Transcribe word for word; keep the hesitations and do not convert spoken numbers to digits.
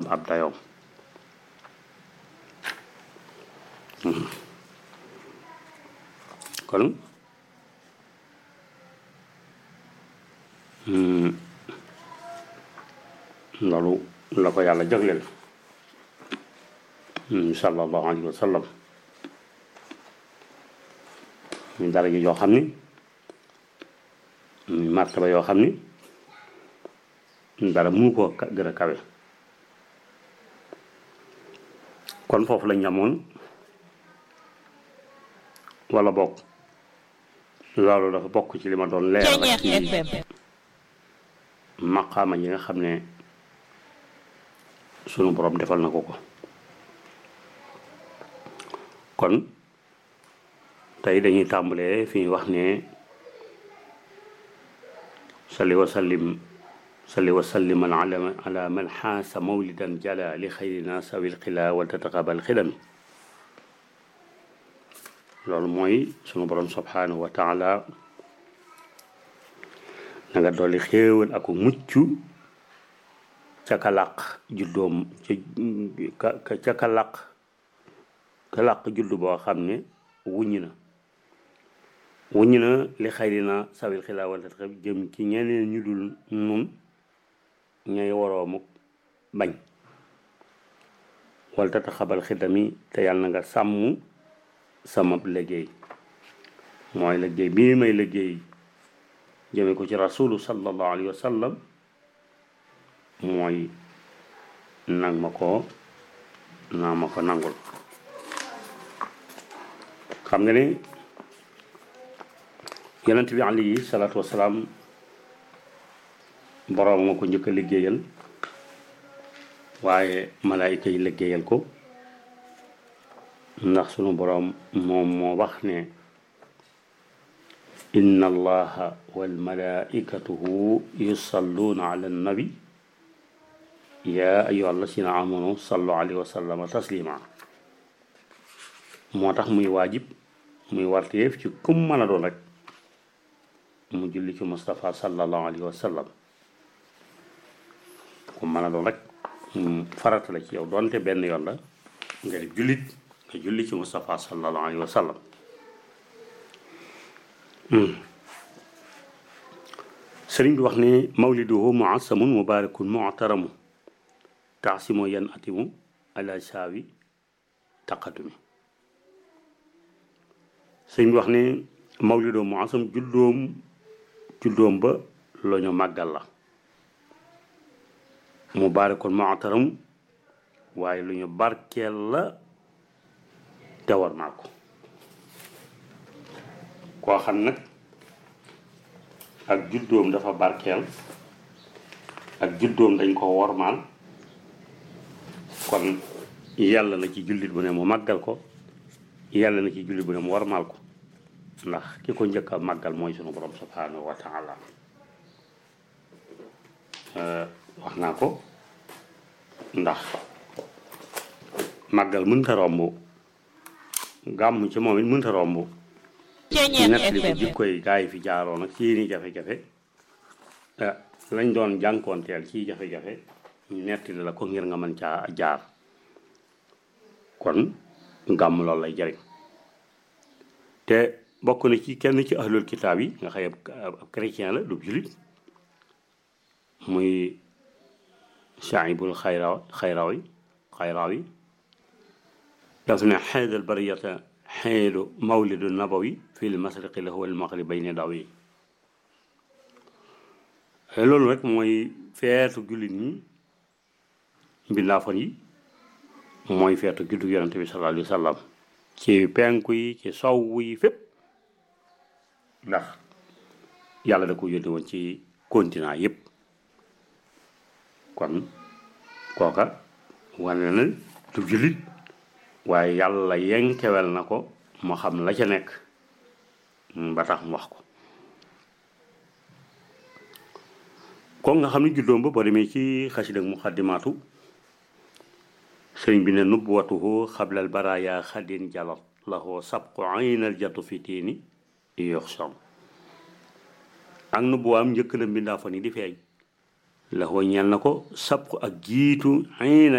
ab dayoom kon loolu la ko yàlla jagleel sallallahu alayhi wa sallam ñu dara ji yoo xam ni ñu martaba yoo xam ni dara mu ko gën a kawe kon foofu lañ ñamoon wala bokk loolu dafa bokk ci li ma doon leeral ak ci maqaama yi nga xam ne sunu borom defal na ko ko kon tey dañuy tàmbalee fi ñu wax ne salli wa sallim salli wa sallim ala ala man xaasa mawlidan jala li xayrina sawil xila wal tataqabal xidami loolu mooy sunu borom subhanahu wa taala na nga dolli xéewal ak mucc ca ka làq juddoom ca ca ka làq ka làq juddu boo xam ne wuññi na wuññi na li xayrina sawil xila wal tataqab jëm ci ñeneen ñu dul nun ñay waroomu bañ wal tataqabal xidami te yàlla na nga sàmm sama liggéey mooy liggéey bii may liggéey jëme ko ci rasulu sallallahu alayhi wa sallam mooy nag ma ko naa ma ko nangul xam nga ne yonent bi alayhi salaatu wasalaam boroom ma ko njëkk a liggéeyal waaye malaayika yi liggéeyal ko ndax sunu boroom moom moo wax ne inna allaha wal malaikatuhu yusalluuna ala nabi ya ayyuha alladina amanu sallu alayhi wa sallama taslima moo tax muy waajib muy warteef ci kum mën a doon rek mu julli ci Mustafa sallallahu alayhi wa sallam kum mën a doon rek farata la ci yow doonte benn yoon la nga def jullit nga julli ci Mustafa sallallahu alayhi wa sallam sëriñ bi wax ne mawliduhu muassamun mubarakun mu'taramu taasimu yan atimu ala saawi taqadumi sëriñ bi wax ne mawliduhu muassam juddoom juddoom ba la ñu màggal la mubarakun mu'taramu waaye lu ñu barkeel la te war naa ko koo xam nag ak juddoom dafa barkeel ak juddoom dañ ko wormaal kon yàlla na ci jullit bu ne mu màggal ko yàlla na ci jullit bu ne mu wormaal ko ndax ki ko njëkk a màggal mooy sunu borom subhanahu wa taala wax naa ko ndax màggal mënta romb gàmm ci moom it mënta romb nett li ko jikkoy gaa yi fi jaaroon ak seeni jafe-jafe lañ doon jànkoonteel ci jafe-jafe ñu netti la ko ngir nga mën caa jaar kon gàmm loolu lay jariñ te bokk na ci kenn ci ahlul kitaab yi nga xëy ab chrétien la du julit muy Shaibul xayra xayrawi xayrawi daf ne xeedal bariyata xeedu mawlidu nabawi fil masriqi lahu wal maghribayni dawi loolu rek mooy feetu jullit ñi mbindaafan yi mooy feetu juddu yonente bi sallallahu alayhi wa sallam ci penku yi ci sowu yi fépp ndax yàlla da ko yónni woon ci continent yépp kon kooka wane na du jullit waaye yàlla yenkewel na ko mu xam la ca nekk ba tax mu wax ko kon nga xam ne juddoom ba boo demee ci xasida muqaddimaatu sëriñ bi ne nubwatuhu xablal baraya xadin jalat lahu sabqu aynal jatu fi tiini yoxsam ak nubwaam njëkk la mbindaa fa ni di feeñ lahu ñeel na ko sabqu ak jiitu ayna